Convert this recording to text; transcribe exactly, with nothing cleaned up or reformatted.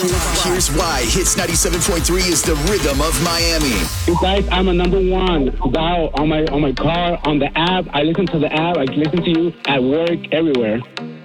Here's why Hits ninety-seven point three is the rhythm of Miami. You guys, I'm a number one dial on my on my car, on the app. I listen to the app. I listen to you at work, everywhere.